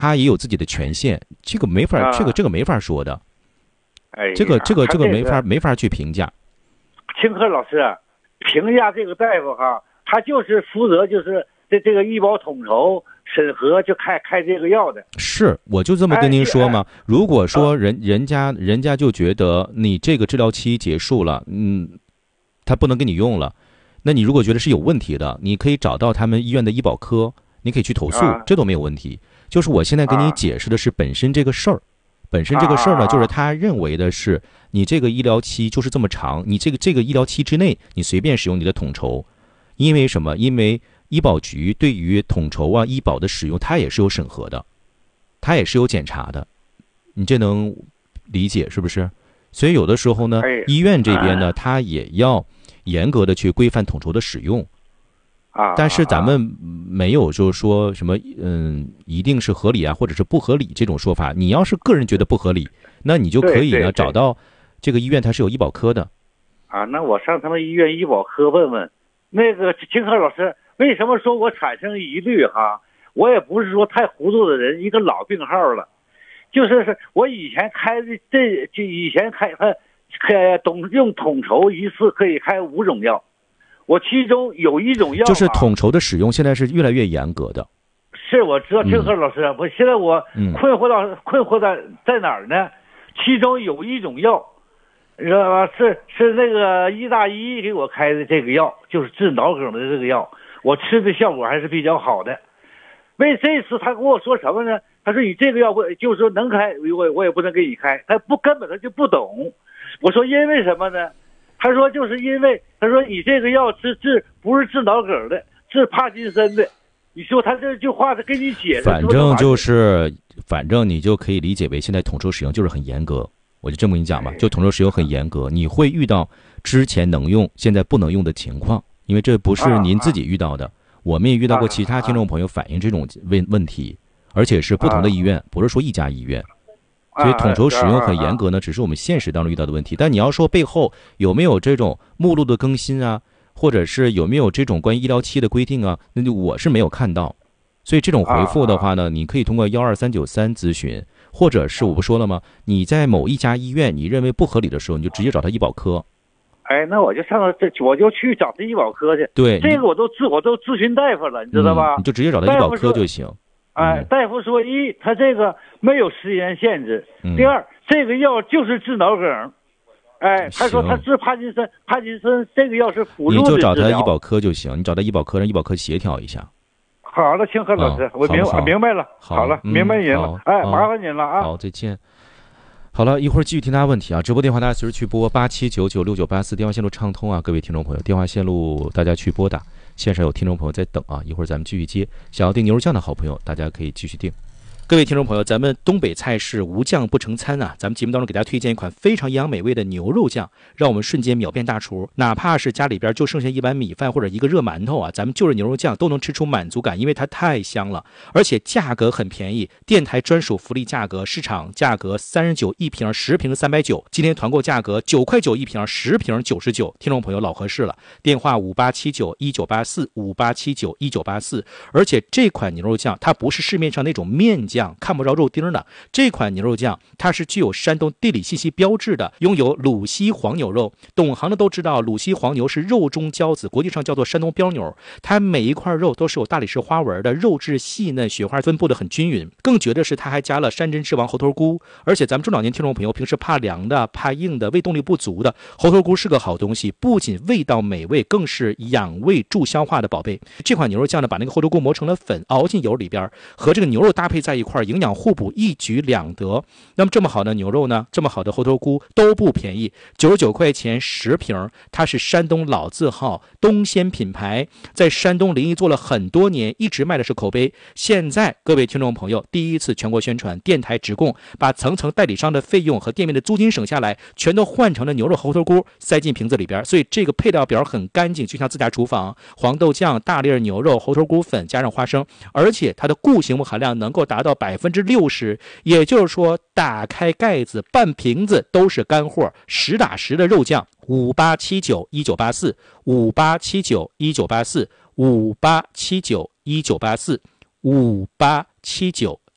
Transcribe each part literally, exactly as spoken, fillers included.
他也有自己的权限，这个没法， 啊、 这个这个没法说的。 哎， 这个这个这个没法、 这个、 没法去评价。 青科老师评价这个大夫哈，他就是负责就是这这个医保统筹审核就开开这个药的。 是，我就这么跟您说嘛。哎、如果说人、啊、人家人家就觉得你这个治疗期结束了，嗯，他不能给你用了，那你如果觉得是有问题的，你可以找到他们医院的医保科，你可以去投诉，啊、这都没有问题。就是我现在跟你解释的是本身这个事儿。啊本身这个事儿呢，就是他认为的是你这个医疗期就是这么长，你这个这个医疗期之内，你随便使用你的统筹，因为什么？因为医保局对于统筹啊、医保的使用，它也是有审核的，它也是有检查的，你这能理解是不是？所以有的时候呢，医院这边呢，它也要严格的去规范统筹的使用。 啊， 但是咱们没有就是说什么嗯，一定是合理啊，或者是不合理这种说法。你要是个人觉得不合理，那你就可以呢找到这个医院，它是有医保科的。 啊，那我上他们医院医保科问问。那个金科老师，为什么说我产生疑虑哈？我也不是说太糊涂的人，一个老病号了，就是是我以前开的这就以前开他开统用统筹一次可以开五种药。我其中有一种药， 就是统筹的使用现在是越来越严格的。 是，我知道，青鹤老师，嗯、我现在我困惑到、嗯、困惑在在哪儿呢？其中有一种药，知道吧？是是那个医大医给我开的这个药，就是治脑梗的这个药，我吃的效果还是比较好的。为这次他跟我说什么呢？他说你这个药不就是说能开，我我也不能给你开，他不根本他就不懂。我说因为什么呢？他说就是因为他说你这个药治治不是治脑梗的，治帕金森的。你说他这句话他跟你解释， 反正就是反正你就可以理解为现在统筹使用就是很严格。我就这么跟你讲吧，就统筹使用很严格，你会遇到之前能用现在不能用的情况，因为这不是您自己遇到的，我们也遇到过其他听众朋友反映这种问问题，而且是不同的医院，不是说一家医院。所以统筹使用很严格呢，只是我们现实当中遇到的问题。但你要说背后有没有这种目录的更新啊，或者是有没有这种关于医疗期的规定啊，那就我是没有看到。所以这种回复的话呢，你可以通过幺二三九三咨询，或者是我不说了吗？你在某一家医院你认为不合理的时候，你就直接找他医保科。 哎，那我就上这，我就去找他医保科去。 对， 这个我都咨我都咨询大夫了，你知道吧？ 嗯、你就直接找他医保科就行。 哎，大夫说一，他这个没有时间限制；嗯、第二，这个药就是治脑梗。哎，他说他治帕金森，帕金森这个药是辅助的治疗。 你就找他医保科就行，你找他医保科，让医保科协调一下。 好了，清河老师，哦、我明我明白了。 好, 好了， 嗯、 明白您了。哎，麻烦您了啊。 好，再见。好了，一会儿继续听大家问题啊！直播电话大家随时去拨八七九九六九八四，电话线路畅通啊，各位听众朋友，电话线路大家去拨打。线上有听众朋友在等啊，一会儿咱们继续接。想要订牛肉酱的好朋友，大家可以继续订。各位听众朋友，咱们东北菜式无酱不成餐啊！咱们节目当中给大家推荐一款非常营养美味的牛肉酱，让我们瞬间秒变大厨。哪怕是家里边就剩下一碗米饭或者一个热馒头啊，咱们就着牛肉酱都能吃出满足感，因为它太香了，而且价格很便宜，电台专属福利价格，市场价格三十九一瓶，十瓶三百九，今天团购价格九块九一瓶，十瓶九十九。听众朋友老合适了，电话五八七九一九八四五八七九一九八四。而且这款牛肉酱它不是市面上那种面酱。看不着肉丁的这款牛肉酱，它是具有山东地理信息标志的，拥有鲁西黄牛肉。懂行的都知道，鲁西黄牛是肉中骄子，国际上叫做山东标牛。它每一块肉都是有大理石花纹的，肉质细嫩，雪花分布的很均匀。更绝的是，它还加了山珍之王猴头菇。而且咱们中老年听众朋友平时怕凉的、怕硬的、胃动力不足的，猴头菇是个好东西，不仅味道美味，更是养胃助消化的宝贝。这款牛肉酱呢，把那个猴头菇磨成了粉，熬进油里边，和这个牛肉搭配在一块，营养互补，一举两得。那么这么好的牛肉呢，这么好的猴头菇都不便宜，九十九块钱十瓶。它是山东老字号东鲜品牌，在山东临沂做了很多年，一直卖的是口碑。现在各位听众朋友第一次全国宣传，电台直供，把层层代理商的费用和店面的租金省下来，全都换成了牛肉猴头菇，塞进瓶子里边。所以这个配料表很干净，就像自家厨房。黄豆酱、大粒牛肉、猴头菇粉加上花生，而且它的固形物含量能够达到百分之六十，也就是说打开盖子半瓶子都是干货，实打实的肉酱。五八七九一九八四五八七九一九八四五八七九一九八四五八七九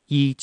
一